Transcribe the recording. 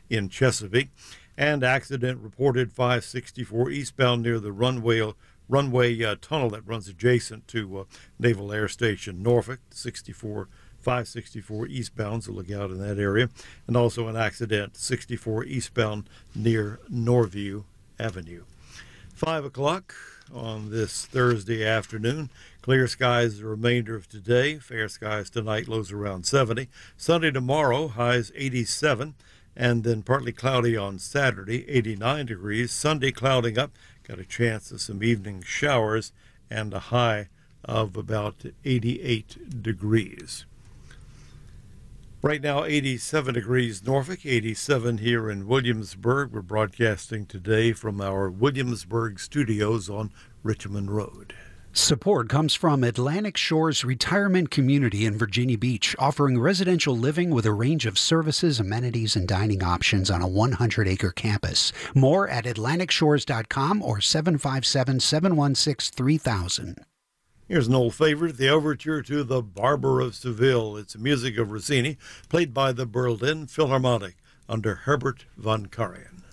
in Chesapeake. And accident reported 564 eastbound near the runway tunnel that runs adjacent to Naval Air Station Norfolk. 564 eastbound, so look out in that area. And also an accident 64 eastbound near Norview Avenue. 5 o'clock on this Thursday afternoon. Clear skies the remainder of today. Fair skies tonight, lows around 70. Sunday tomorrow, highs 87. And then partly cloudy on Saturday, 89 degrees. Sunday clouding up. Got a chance of some evening showers and a high of about 88 degrees. Right now, 87 degrees Norfolk, 87 here in Williamsburg. We're broadcasting today from our Williamsburg studios on Richmond Road. Support comes from Atlantic Shores Retirement Community in Virginia Beach, offering residential living with a range of services, amenities, and dining options on a 100-acre campus. More at AtlanticShores.com or 757-716-3000. Here's an old favorite, the overture to The Barber of Seville. It's music of Rossini, played by the Berlin Philharmonic under Herbert von Karajan.